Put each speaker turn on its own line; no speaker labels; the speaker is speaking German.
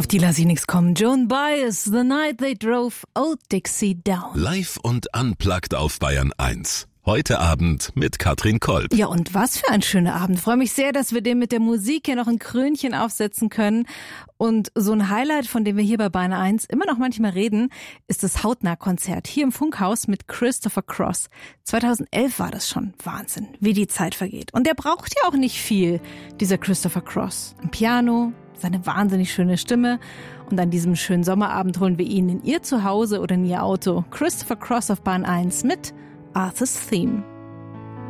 Auf die lass ich nix kommen. Joan Baez, The Night They Drove Old Dixie Down.
Live und unplugged auf Bayern 1. Heute Abend mit Katrin Kolb.
Ja, und was für ein schöner Abend. Freue mich sehr, dass wir dem mit der Musik hier noch ein Krönchen aufsetzen können. Und so ein Highlight, von dem wir hier bei Bayern 1 immer noch manchmal reden, ist das Hautnah-Konzert hier im Funkhaus mit Christopher Cross. 2011 war das schon. Wahnsinn, wie die Zeit vergeht. Und der braucht ja auch nicht viel, dieser Christopher Cross. Ein Piano, seine wahnsinnig schöne Stimme. Und an diesem schönen Sommerabend holen wir ihn in ihr Zuhause oder in ihr Auto. Christopher Cross auf Bahn 1 mit Arthur's Theme.